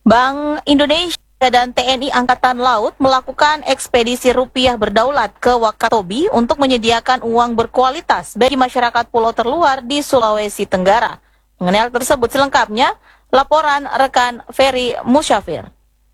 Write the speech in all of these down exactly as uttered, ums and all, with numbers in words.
Bank Indonesia dan T N I Angkatan Laut melakukan ekspedisi rupiah berdaulat ke Wakatobi untuk menyediakan uang berkualitas bagi masyarakat pulau terluar di Sulawesi Tenggara. Mengenai hal tersebut selengkapnya, laporan rekan Ferry Musyafir.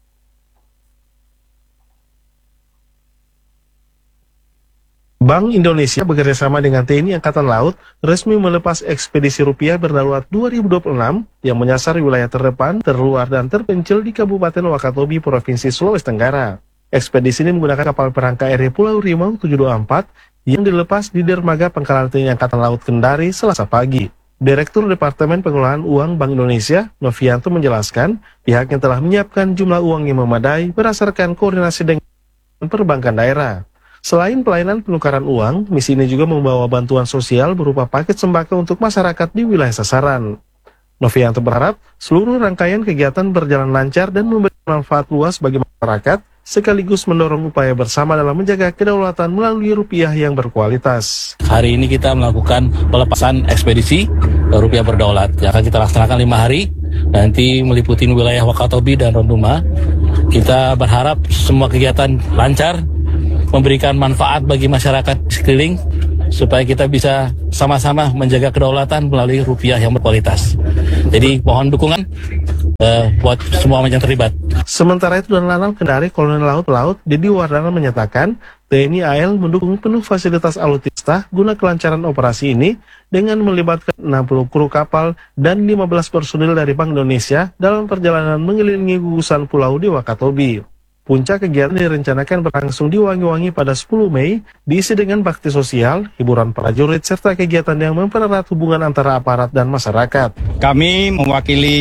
Bank Indonesia bekerjasama dengan T N I Angkatan Laut resmi melepas ekspedisi rupiah berdaulat dua ribu dua puluh enam yang menyasar wilayah terdepan, terluar, dan terpencil di Kabupaten Wakatobi, Provinsi Sulawesi Tenggara. Ekspedisi ini menggunakan kapal perang K R I Pulau Rimau tujuh dua empat yang dilepas di dermaga Pangkalan T N I Angkatan Laut Kendari Selasa pagi. Direktur Departemen Pengelolaan Uang Bank Indonesia, Novianto, menjelaskan pihaknya telah menyiapkan jumlah uang yang memadai berdasarkan koordinasi dengan perbankan daerah. Selain pelayanan penukaran uang, misi ini juga membawa bantuan sosial berupa paket sembako untuk masyarakat di wilayah sasaran. Novianto berharap seluruh rangkaian kegiatan berjalan lancar dan memberi manfaat luas bagi masyarakat, sekaligus mendorong upaya bersama dalam menjaga kedaulatan melalui rupiah yang berkualitas. Hari ini kita melakukan pelepasan ekspedisi rupiah berdaulat yang akan kita laksanakan lima hari, nanti meliputi wilayah Wakatobi dan Ronduma. Kita berharap semua kegiatan lancar, memberikan manfaat bagi masyarakat sekeliling, supaya kita bisa sama-sama menjaga kedaulatan melalui rupiah yang berkualitas. Jadi mohon dukungan uh, buat semua yang terlibat. Sementara itu, dan Lanal Kendari Kolonel Laut Laut Dedi Wardana menyatakan T N I A L mendukung penuh fasilitas alutsista guna kelancaran operasi ini dengan melibatkan enam puluh kru kapal dan lima belas personil dari Bank Indonesia dalam perjalanan mengelilingi gugusan pulau di Wakatobi. Puncak kegiatan direncanakan berlangsung di Wangi-Wangi pada sepuluh Mei, diisi dengan bakti sosial, hiburan prajurit, serta kegiatan yang mempererat hubungan antara aparat dan masyarakat. Kami mewakili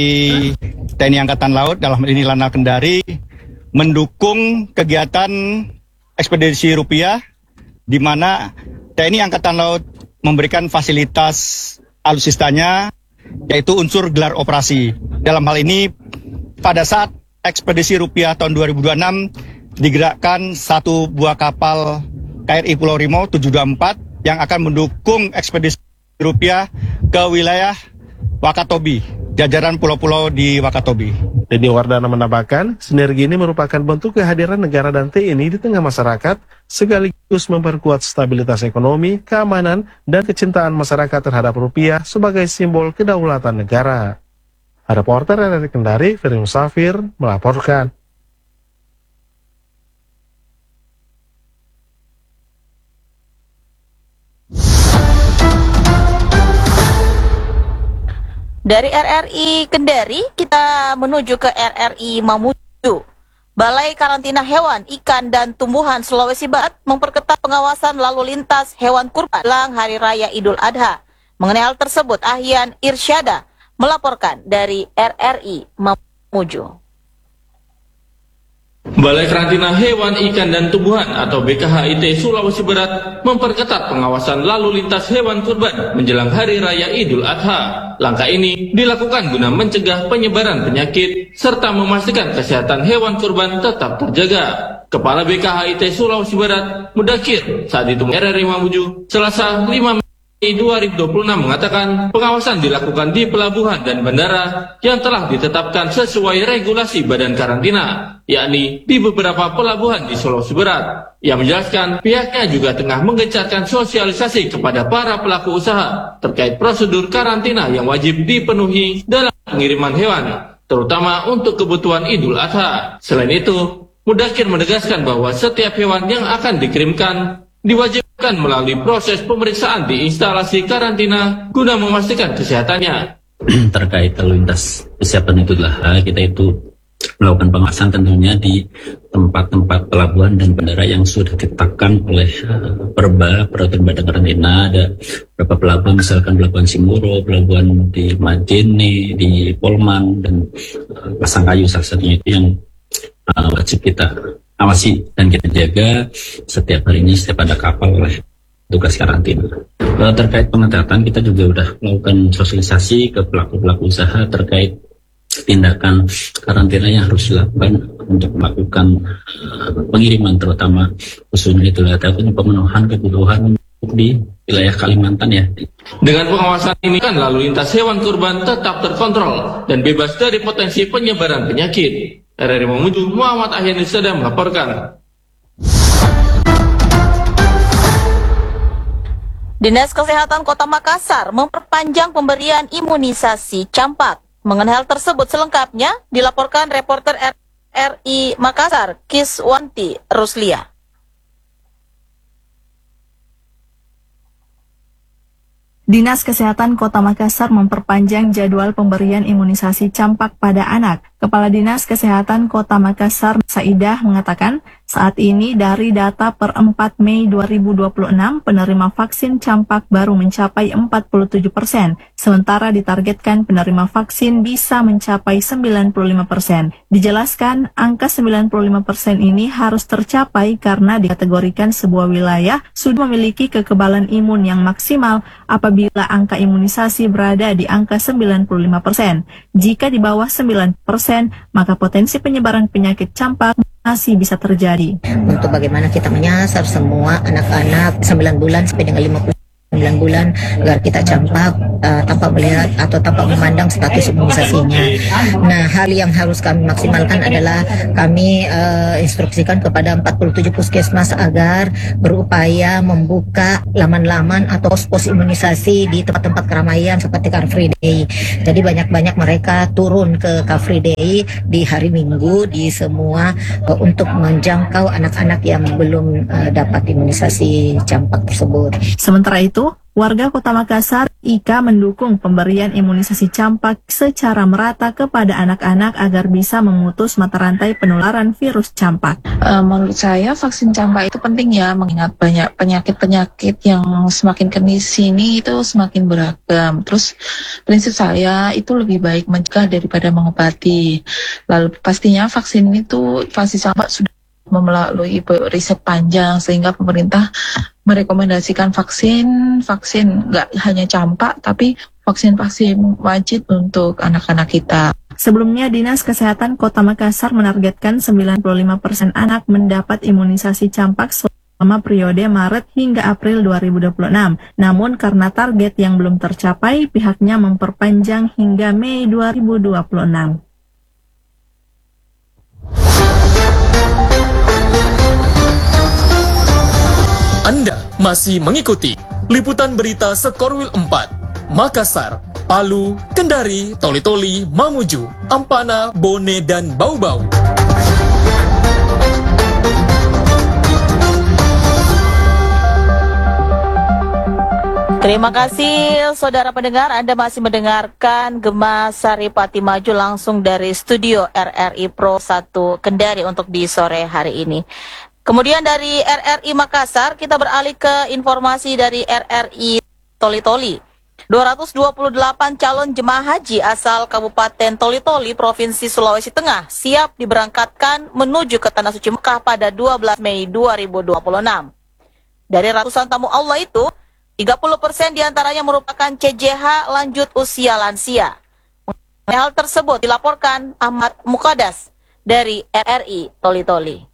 T N I Angkatan Laut dalam ini Lanal Kendari mendukung kegiatan ekspedisi rupiah, di mana T N I Angkatan Laut memberikan fasilitas alutsistanya, yaitu unsur gelar operasi. Dalam hal ini, pada saat ekspedisi rupiah tahun dua ribu dua puluh enam digerakkan satu buah kapal K R I Pulau Rimau tujuh dua empat yang akan mendukung ekspedisi rupiah ke wilayah Wakatobi, jajaran pulau-pulau di Wakatobi. Dedi Wardana menambahkan, sinergi ini merupakan bentuk kehadiran negara dan T N I di tengah masyarakat, sekaligus memperkuat stabilitas ekonomi, keamanan, dan kecintaan masyarakat terhadap rupiah sebagai simbol kedaulatan negara. Reporter dari Kendari, Ferry Musyafir, melaporkan. Dari R R I Kendari, kita menuju ke R R I Mamuju. Balai Karantina Hewan, Ikan, dan Tumbuhan Sulawesi Barat memperketat pengawasan lalu lintas hewan kurban jelang Hari Raya Idul Adha. Mengenai hal tersebut, Ahyan Irsyada melaporkan dari R R I Mamuju. Balai Karantina Hewan, Ikan, dan Tumbuhan atau B K H I T Sulawesi Barat memperketat pengawasan lalu lintas hewan kurban menjelang Hari Raya Idul Adha. Langkah ini dilakukan guna mencegah penyebaran penyakit serta memastikan kesehatan hewan kurban tetap terjaga. Kepala B K H I T Sulawesi Barat, Mudakir, saat itu R R I Mamuju, Selasa lima Mei dua ribu dua puluh enam mengatakan pengawasan dilakukan di pelabuhan dan bandara yang telah ditetapkan sesuai regulasi badan karantina, yakni di beberapa pelabuhan di Sulawesi Barat. Ia menjelaskan pihaknya juga tengah menggencarkan sosialisasi kepada para pelaku usaha terkait prosedur karantina yang wajib dipenuhi dalam pengiriman hewan, terutama untuk kebutuhan Idul Adha. Selain itu, Mudakir menegaskan bahwa setiap hewan yang akan dikirimkan diwajibkan melalui proses pemeriksaan di instalasi karantina guna memastikan kesehatannya. Terkait lalu lintas kesiapan Idul Adha, kita itu melakukan pengawasan tentunya di tempat-tempat pelabuhan dan bandara yang sudah ditetapkan oleh uh, Perba, Peraturan Badan Karantina. Ada beberapa pelabuhan, misalkan pelabuhan Simuro, pelabuhan di Majene, di Polman, dan uh, Pasangkayu salah satunya itu yang uh, wajib kita awasi dan kita jaga setiap hari ini, setiap ada kapal oleh tugas karantina. Terkait pengetatan, kita juga sudah melakukan sosialisasi ke pelaku-pelaku usaha terkait tindakan karantina yang harus dilakukan untuk melakukan uh, pengiriman, terutama khususnya Idul Adha, pemenuhan kebutuhan di wilayah Kalimantan ya. Dengan pengawasan ini kan lalu lintas hewan kurban tetap terkontrol dan bebas dari potensi penyebaran penyakit. R R I Mamuju, Muhammad Ahyani sedang melaporkan. Dinas Kesehatan Kota Makassar memperpanjang pemberian imunisasi campak. Mengenai hal tersebut selengkapnya dilaporkan reporter R R I Makassar, Kiswanti Ruslia. Dinas Kesehatan Kota Makassar memperpanjang jadwal pemberian imunisasi campak pada anak. Kepala Dinas Kesehatan Kota Makassar, Saidah, mengatakan saat ini dari data per empat Mei dua ribu dua puluh enam penerima vaksin campak baru mencapai empat puluh tujuh persen, sementara ditargetkan penerima vaksin bisa mencapai sembilan puluh lima persen. Dijelaskan angka sembilan puluh lima persen ini harus tercapai karena dikategorikan sebuah wilayah sudah memiliki kekebalan imun yang maksimal apabila angka imunisasi berada di angka sembilan puluh lima persen. Jika di bawah sembilan persen, maka potensi penyebaran penyakit campak masih bisa terjadi. Untuk bagaimana kita menyasar semua anak-anak sembilan bulan sampai dengan lima puluh sembilan bulan agar kita campak uh, tanpa melihat atau tanpa memandang status imunisasinya. Nah, hal yang harus kami maksimalkan adalah kami uh, instruksikan kepada empat puluh tujuh puskesmas agar berupaya membuka laman-laman atau pos-pos imunisasi di tempat-tempat keramaian seperti Car Free Day. Jadi banyak-banyak mereka turun ke Car Free Day di hari Minggu di semua uh, untuk menjangkau anak-anak yang belum uh, dapat imunisasi campak tersebut. Sementara itu, warga Kota Makassar, I K A mendukung pemberian imunisasi campak secara merata kepada anak-anak agar bisa memutus mata rantai penularan virus campak. Uh, menurut saya vaksin campak itu penting ya, mengingat banyak penyakit-penyakit yang semakin ke sini itu semakin beragam. Terus prinsip saya itu lebih baik mencegah daripada mengobati. Lalu pastinya vaksin itu, vaksin campak sudah melalui riset panjang sehingga pemerintah merekomendasikan vaksin, vaksin nggak hanya campak tapi vaksin-vaksin wajib untuk anak-anak kita. Sebelumnya, Dinas Kesehatan Kota Makassar menargetkan sembilan puluh lima persen anak mendapat imunisasi campak selama periode Maret hingga April dua ribu dua puluh enam. Namun karena target yang belum tercapai, pihaknya memperpanjang hingga Mei dua ribu dua puluh enam. Anda masih mengikuti liputan berita Sekorwil empat, Makassar, Palu, Kendari, Toli-Toli, Mamuju, Ampana, Bone, dan Bau-Bau. Terima kasih saudara pendengar, Anda masih mendengarkan Gema Saripati Maju langsung dari studio R R I Pro satu Kendari untuk di sore hari ini. Kemudian dari R R I Makassar, kita beralih ke informasi dari R R I Toli-Toli. dua ratus dua puluh delapan calon jemaah haji asal Kabupaten Toli-Toli, Provinsi Sulawesi Tengah, siap diberangkatkan menuju ke Tanah Suci Mekah pada dua belas Mei dua ribu dua puluh enam. Dari ratusan tamu Allah itu, tiga puluh persen diantaranya merupakan C J H lanjut usia lansia. Hal tersebut dilaporkan Ahmad Mukadas dari R R I Toli-Toli.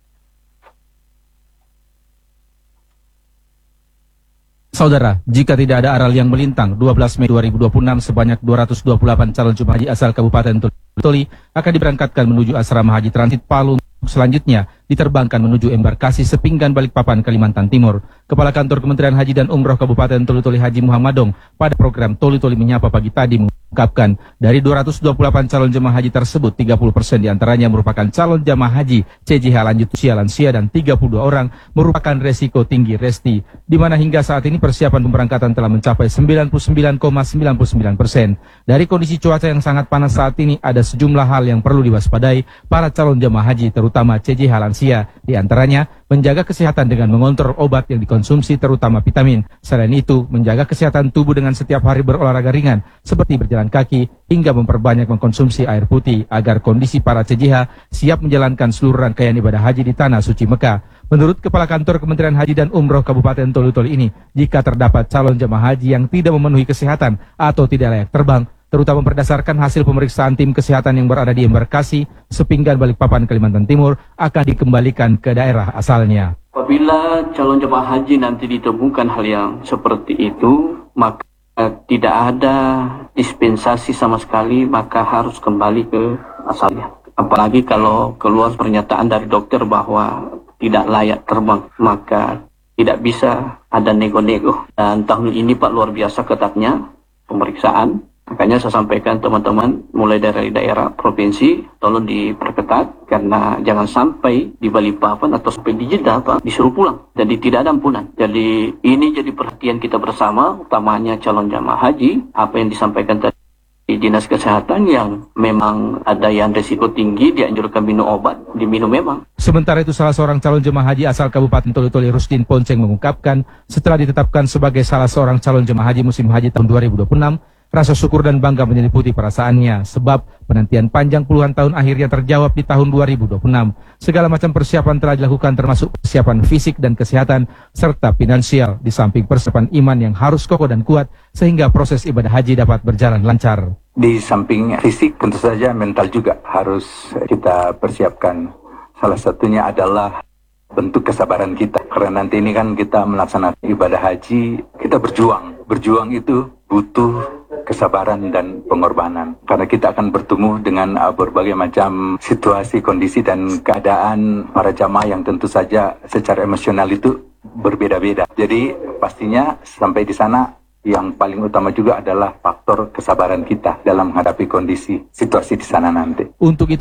Saudara, jika tidak ada aral yang melintang, dua belas Mei dua ribu dua puluh enam sebanyak dua ratus dua puluh delapan calon jemaah haji asal Kabupaten Toli akan diberangkatkan menuju asrama haji transit Palu. Selanjutnya diterbangkan menuju embarkasi Sepinggan Balikpapan, Kalimantan Timur. Kepala Kantor Kementerian Haji dan Umroh Kabupaten Toli-Toli Haji Muhammadong pada program Toli-Toli Menyapa pagi tadi mengungkapkan dari dua ratus dua puluh delapan calon jemaah haji tersebut, tiga puluh persen diantaranya merupakan calon jemaah haji C J H lanjut usia lansia dan tiga puluh dua orang merupakan resiko tinggi resti, di mana hingga saat ini persiapan pemberangkatan telah mencapai sembilan puluh sembilan koma sembilan puluh sembilan persen. Dari kondisi cuaca yang sangat panas saat ini, ada sejumlah hal yang perlu diwaspadai para calon jemaah haji terutama C J H lansia, di antaranya menjaga kesehatan dengan mengontrol obat yang dikonsumsi terutama vitamin. Selain itu, menjaga kesehatan tubuh dengan setiap hari berolahraga ringan seperti berjalan kaki hingga memperbanyak mengkonsumsi air putih agar kondisi para C J H siap menjalankan seluruh rangkaian ibadah haji di Tanah Suci Mekah. Menurut Kepala Kantor Kementerian Haji dan Umroh Kabupaten Toli-Toli ini, jika terdapat calon jemaah haji yang tidak memenuhi kesehatan atau tidak layak terbang, terutama berdasarkan hasil pemeriksaan tim kesehatan yang berada di embarkasi Sepinggan Balikpapan, Kalimantan Timur, akan dikembalikan ke daerah asalnya. Apabila calon jemaah haji nanti ditemukan hal yang seperti itu, maka tidak ada dispensasi sama sekali, maka harus kembali ke asalnya. Apalagi kalau keluar pernyataan dari dokter bahwa tidak layak terbang, maka tidak bisa ada nego-nego. Dan tahun ini Pak luar biasa ketatnya pemeriksaan. Makanya saya sampaikan teman-teman mulai dari daerah provinsi tolong diperketat karena jangan sampai di Balikpapan atau sampai di Jeddah Pak disuruh pulang. Jadi tidak ada ampunan. Jadi ini jadi perhatian kita bersama, utamanya calon jamaah haji. Apa yang disampaikan tadi di Dinas Kesehatan yang memang ada yang risiko tinggi dianjurkan minum obat, diminum memang. Sementara itu salah seorang calon jemaah haji asal Kabupaten Toli-Toli Rusdin Ponceng mengungkapkan setelah ditetapkan sebagai salah seorang calon jemaah haji musim haji tahun dua ribu dua puluh enam, rasa syukur dan bangga menyelimuti perasaannya sebab penantian panjang puluhan tahun akhirnya terjawab di tahun dua ribu dua puluh enam. Segala macam persiapan telah dilakukan termasuk persiapan fisik dan kesehatan serta finansial di samping persiapan iman yang harus kokoh dan kuat sehingga proses ibadah haji dapat berjalan lancar. Di samping fisik tentu saja mental juga harus kita persiapkan. Salah satunya adalah bentuk kesabaran kita. Karena nanti ini kan kita melaksanakan ibadah haji, kita berjuang. Berjuang itu butuh kesabaran dan pengorbanan. Karena kita akan bertemu dengan uh, berbagai macam situasi, kondisi, dan keadaan para jamaah yang tentu saja secara emosional itu berbeda-beda. Jadi pastinya sampai di sana yang paling utama juga adalah faktor kesabaran kita dalam menghadapi kondisi situasi di sana nanti. Untuk itu